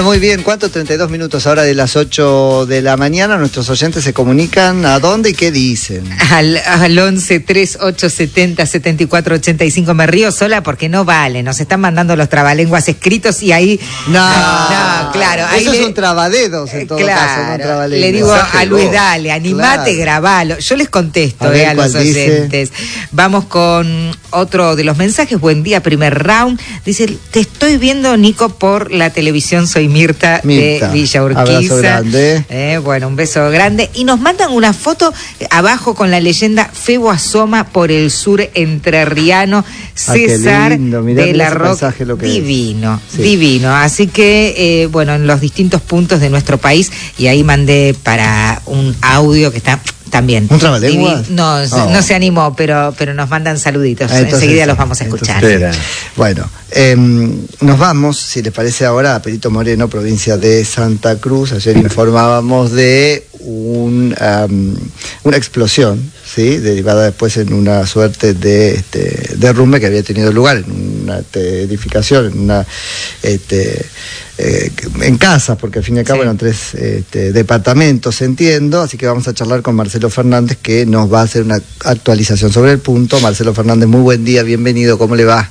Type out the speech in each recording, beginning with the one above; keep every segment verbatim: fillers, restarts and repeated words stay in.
muy bien. ¿Cuánto? treinta y dos minutos ahora de las ocho de la mañana. Nuestros oyentes se comunican a dónde y qué dicen. Al, al once, treinta y ocho, setenta, setenta y cuatro, ochenta y cinco. Me río sola porque no vale. Nos están mandando los trabalenguas escritos y ahí... No, no claro. Ahí eso le, es un trabadedos en todo claro, caso, no trabalenguas. Le digo a Luis, dale, animate, claro. grabalo. Yo les contesto a, ver, eh, a los oyentes. Dice. Vamos con otro de los mensajes. Buen día, primer round. Dice, te estoy viendo, Nico, por la televisión. Soy Mirta, Mirta. de Villa Urquiza. Abrazo grande. Eh, bueno, un beso grande. Y nos mandan una foto abajo con la leyenda Febo asoma por el sur entrerriano. César ah, lindo. Mirá, de la Roca. Divino, sí. divino. Así que, eh, bueno, en los distintos puntos de nuestro país, y ahí mandé para un audio que está... También. ¿Un trabalenguas? No, oh. no se animó, pero, pero nos mandan saluditos. Ah, entonces, Enseguida los vamos a escuchar. Entonces, bueno, eh, nos vamos, si les parece ahora, a Perito Moreno, provincia de Santa Cruz. Ayer informábamos de un, um, una explosión, ¿sí? Derivada después en una suerte de este, derrumbe que había tenido lugar en una edificación, en una... Este, Eh, en casa, porque al fin y al cabo sí. eran tres este, departamentos, entiendo, así que vamos a charlar con Marcelo Fernández, que nos va a hacer una actualización sobre el punto. Marcelo Fernández, muy buen día, bienvenido, ¿cómo le va?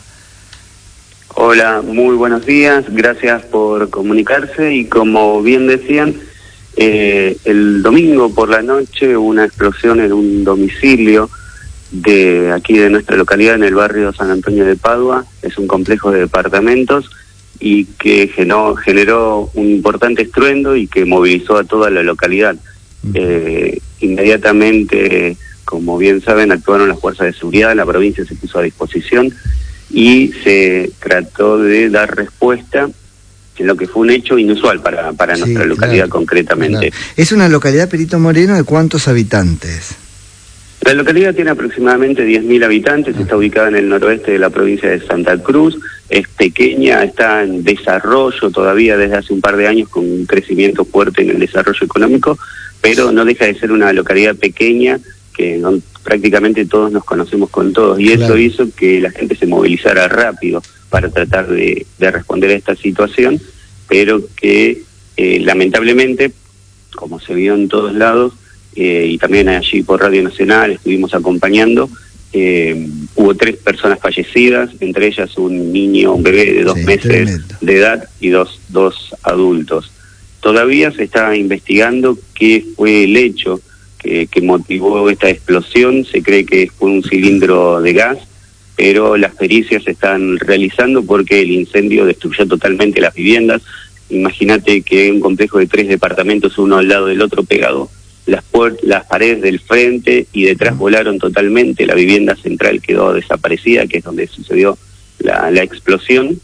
Hola, muy buenos días, gracias por comunicarse, y como bien decían, eh, el domingo por la noche hubo una explosión en un domicilio de aquí de nuestra localidad, en el barrio San Antonio de Padua. Es un complejo de departamentos y que generó, generó un importante estruendo y que movilizó a toda la localidad. Eh, inmediatamente, como bien saben, actuaron las fuerzas de seguridad, la provincia se puso a disposición y se trató de dar respuesta en lo que fue un hecho inusual para, para sí, nuestra localidad, claro, concretamente. Claro. ¿Es una localidad, Perito Moreno, de cuántos habitantes? La localidad tiene aproximadamente diez mil habitantes, está ubicada en el noroeste de la provincia de Santa Cruz, es pequeña, está en desarrollo todavía desde hace un par de años, con un crecimiento fuerte en el desarrollo económico, pero no deja de ser una localidad pequeña que no, prácticamente todos nos conocemos con todos, y claro. eso hizo que la gente se movilizara rápido para tratar de, de responder a esta situación, pero que eh, lamentablemente, como se vio en todos lados, Eh, y también allí por Radio Nacional estuvimos acompañando, eh, hubo tres personas fallecidas, entre ellas un niño, un bebé de dos sí, meses tremendo. de edad y dos, dos adultos. Todavía se está investigando qué fue el hecho que, que motivó esta explosión. Se cree que fue un cilindro de gas, pero las pericias se están realizando porque el incendio destruyó totalmente las viviendas. Imagínate que un complejo de tres departamentos, uno al lado del otro pegado, Las, las paredes del frente y detrás volaron totalmente, la vivienda central quedó desaparecida, que es donde sucedió la, la explosión,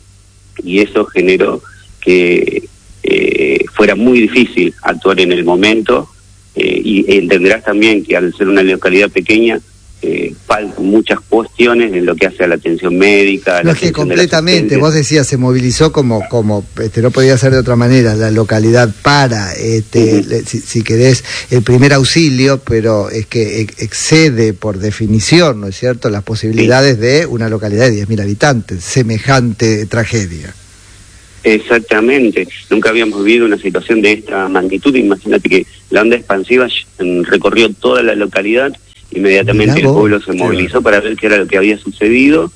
y eso generó que eh, fuera muy difícil actuar en el momento, eh, y entenderás también que al ser una localidad pequeña, eh, faltan muchas cuestiones en lo que hace a la atención médica. No, es que completamente, vos decías, se movilizó como, como este, no podía ser de otra manera, la localidad para, este, uh-huh. si, si querés, el primer auxilio, pero es que excede por definición, ¿no es cierto?, las posibilidades sí. de una localidad de diez mil habitantes, semejante tragedia. Exactamente, nunca habíamos vivido una situación de esta magnitud. Imagínate que la onda expansiva recorrió toda la localidad. Inmediatamente el pueblo se movilizó para ver qué era lo que había sucedido,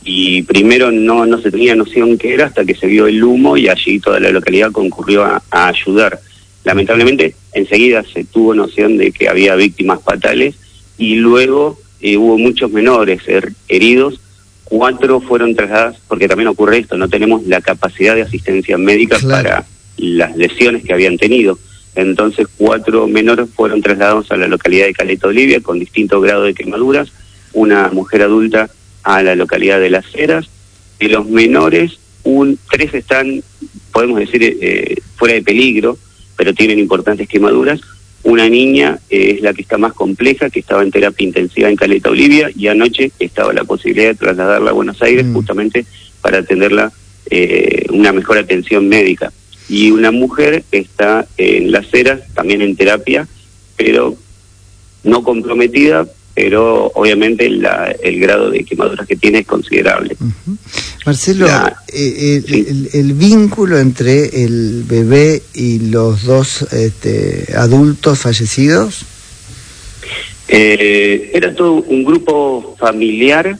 y primero no, no se tenía noción qué era hasta que se vio el humo, y allí toda la localidad concurrió a, a ayudar. Lamentablemente enseguida se tuvo noción de que había víctimas fatales, y luego eh, hubo muchos menores her- heridos. Cuatro fueron trasladados, porque también ocurre esto, no tenemos la capacidad de asistencia médica claro. para las lesiones que habían tenido. Entonces cuatro menores fueron trasladados a la localidad de Caleta Olivia con distinto grado de quemaduras, una mujer adulta a la localidad de Las Heras. De los menores, un, tres están, podemos decir, eh, fuera de peligro, pero tienen importantes quemaduras. Una niña eh, es la que está más compleja, que estaba en terapia intensiva en Caleta Olivia, y anoche estaba la posibilidad de trasladarla a Buenos Aires mm. justamente para atenderla eh, una mejor atención médica. Y una mujer está en Las Heras, también en terapia, pero no comprometida, pero obviamente la, el grado de quemaduras que tiene es considerable. Uh-huh. Marcelo, la, eh, el, sí. el, el vínculo entre el bebé y los dos este, adultos fallecidos. Eh, era todo un grupo familiar,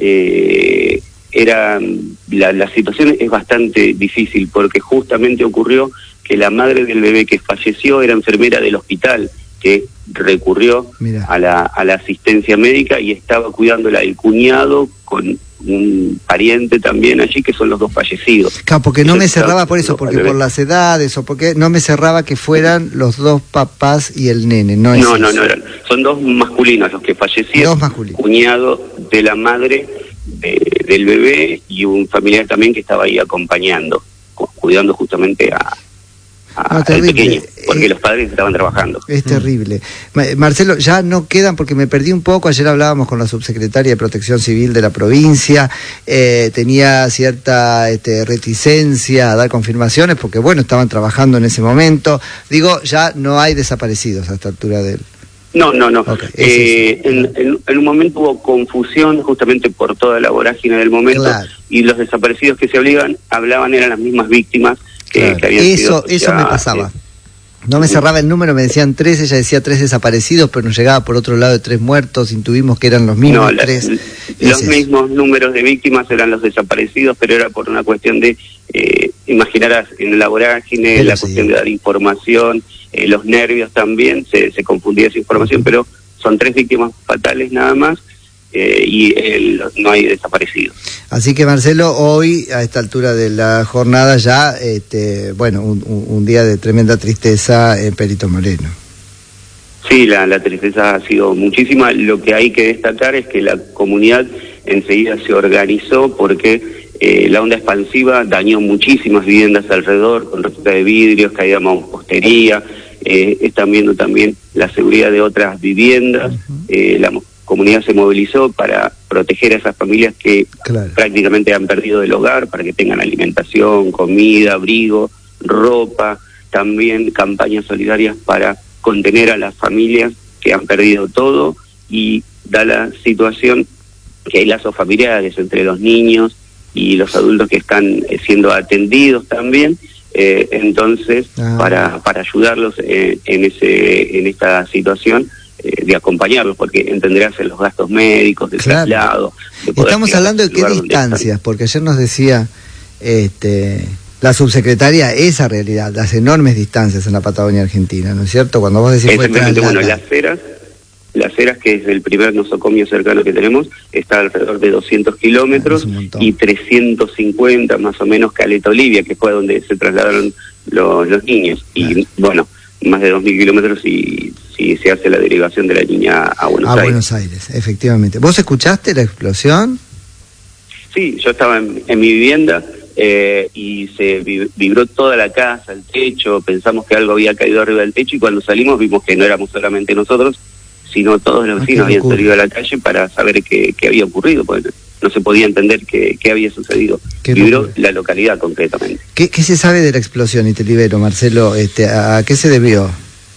eh, era la, la situación es bastante difícil porque justamente ocurrió que la madre del bebé que falleció era enfermera del hospital, que recurrió a la, a la asistencia médica y estaba cuidándola el cuñado con un pariente también allí, que son los dos fallecidos. Claro, porque no Ellos me cerraba por eso, porque por las edades, o porque no me cerraba que fueran los dos papás y el nene, ¿no? Es no, no, no, eran, son dos masculinos los que fallecieron, dos masculinos. Cuñado de la madre de, del bebé y un familiar también que estaba ahí acompañando, cuidando justamente a... No, al pequeño, porque eh, los padres estaban trabajando. Es terrible. Marcelo, ya no quedan, porque me perdí un poco, ayer hablábamos con la subsecretaria de Protección Civil de la provincia, eh, tenía cierta este, reticencia a dar confirmaciones, porque bueno, estaban trabajando en ese momento. Digo, ya no hay desaparecidos a esta altura del... No, no, no. Okay, eh, en, en, en un momento hubo confusión justamente por toda la vorágine del momento, claro. Y los desaparecidos que se obligan, hablaban, eran las mismas víctimas. Que, claro. que habían eso sido, eso ya, me pasaba. Eh, no me cerraba el número, me decían tres, ella decía tres desaparecidos, pero nos llegaba por otro lado de tres muertos, intuimos que eran los mismos no, la, tres. Los mismos números de víctimas eran los desaparecidos, pero era por una cuestión de, eh, imaginarás, en la vorágine, pero la sí. cuestión de dar información, eh, los nervios también, se, se confundía esa información, uh-huh. pero son tres víctimas fatales nada más. Eh, y el, no hay desaparecidos. Así que Marcelo, hoy a esta altura de la jornada ya, este, bueno, un, un día de tremenda tristeza en Perito Moreno. Sí, la, la tristeza ha sido muchísima. Lo que hay que destacar es que la comunidad enseguida se organizó porque eh, la onda expansiva dañó muchísimas viviendas alrededor, con rotura de vidrios, caída de mampostería, eh, están viendo también la seguridad de otras viviendas, uh-huh. eh, la comunidad se movilizó para proteger a esas familias que claro. prácticamente han perdido el hogar, para que tengan alimentación, comida, abrigo, ropa, también campañas solidarias para contener a las familias que han perdido todo, y da la situación que hay lazos familiares entre los niños y los adultos que están siendo atendidos también, eh, entonces ah. para para ayudarlos en, en ese en esta situación, Eh, de acompañarlos, porque entenderás en los gastos médicos, de claro. traslado. De Estamos hablando de qué distancias, porque ayer nos decía este, la subsecretaria esa realidad, las enormes distancias en la Patagonia Argentina, ¿no es cierto? Cuando vos decís... Exactamente, bueno, Las Heras, Las Heras, que es el primer nosocomio cercano que tenemos, está alrededor de doscientos kilómetros, ah, y trescientos cincuenta más o menos Caleta Olivia, que fue donde se trasladaron los, los niños. Claro. Y bueno, más de dos mil kilómetros y si se hace la derivación de la niña a Buenos a Aires. A Buenos Aires, efectivamente. ¿Vos escuchaste la explosión? Sí, yo estaba en, en mi vivienda eh, y se vibró toda la casa, el techo, pensamos que algo había caído arriba del techo y cuando salimos vimos que no éramos solamente nosotros, sino todos los vecinos habían salido a la calle para saber qué, qué había ocurrido, porque no se podía entender qué, qué había sucedido. Vibró locura. La localidad concretamente. ¿Qué, ¿Qué se sabe de la explosión? Y te libero, Marcelo, este, ¿a qué se debió?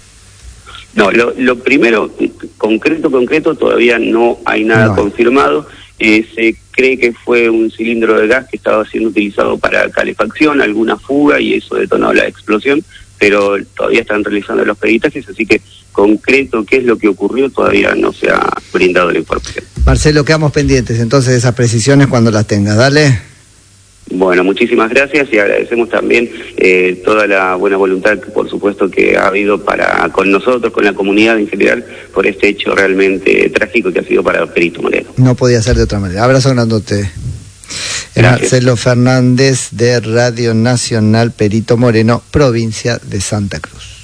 No, lo, lo primero, concreto, concreto, todavía no hay nada no. confirmado. Eh, se cree que fue un cilindro de gas que estaba siendo utilizado para calefacción, alguna fuga, y eso detonó la explosión, pero todavía están realizando los peritajes, así que concreto qué es lo que ocurrió todavía no se ha brindado la información. Marcelo, quedamos pendientes entonces de esas precisiones cuando las tengas, dale. Bueno, muchísimas gracias y agradecemos también eh, toda la buena voluntad, por supuesto, que ha habido para con nosotros, con la comunidad en general, por este hecho realmente trágico que ha sido para Perito Moreno. No podía ser de otra manera. Abrazo grandote. Marcelo Fernández de Radio Nacional Perito Moreno, provincia de Santa Cruz.